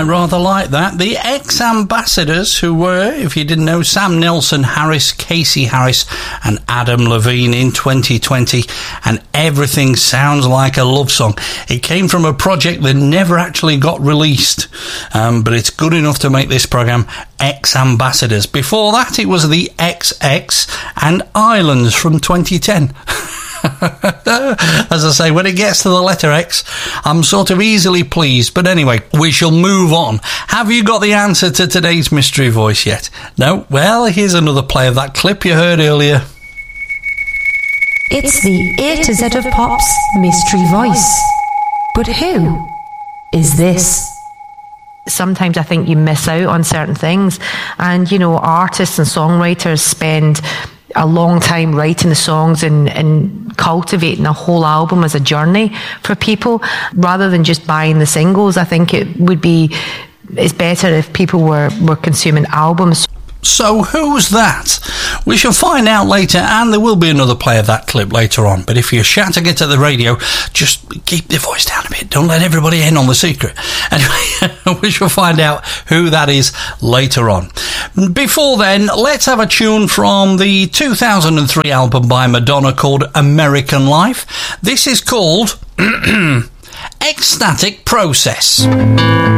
rather like that. The Ex-Ambassadors, who were, if you didn't know, Sam Nelson Harris, Casey Harris and Adam Levine in 2020, and Everything Sounds Like a Love Song. It came from a project that never actually got released, but it's good enough to make this programme, Ex-Ambassadors. Before that, it was the XX and Islands from 2010. As I say, when it gets to the letter X, I'm sort of easily pleased. But anyway, we shall move on. Have you got the answer to today's mystery voice yet? No? Well, here's another play of that clip you heard earlier. It's the A to Z of Pop's mystery voice. But who is this? Sometimes I think you miss out on certain things, and you know, artists and songwriters spend a long time writing the songs and cultivating a whole album as a journey for people rather than just buying the singles. I think it's better if people were consuming albums. So who's that? We shall find out later, and there will be another play of that clip later on. But if you're shouting it at the radio, just keep your voice down a bit. Don't let everybody in on the secret. Anyway, we shall find out who that is later on. Before then, let's have a tune from the 2003 album by Madonna called American Life. This is called Ecstatic Process.